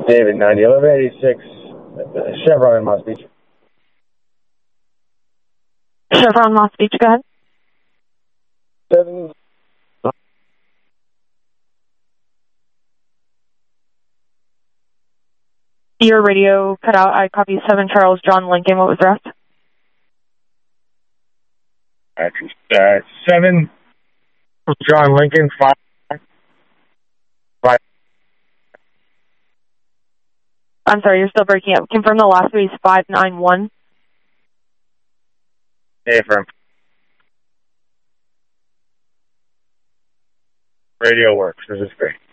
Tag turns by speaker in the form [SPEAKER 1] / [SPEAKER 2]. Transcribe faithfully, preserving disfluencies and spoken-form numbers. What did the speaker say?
[SPEAKER 1] David, ninety eleven eighty-six, Chevron in Moss Beach.
[SPEAKER 2] Chevron Moss Beach, go ahead.
[SPEAKER 1] Seven.
[SPEAKER 2] Your radio cut out. I copy seven Charles John Lincoln. What was the rest?
[SPEAKER 1] Uh, seven John Lincoln, five. five.
[SPEAKER 2] I'm sorry, you're still breaking up. Confirm the last three is five nine one.
[SPEAKER 1] Hey, firm. Radio works. This is great.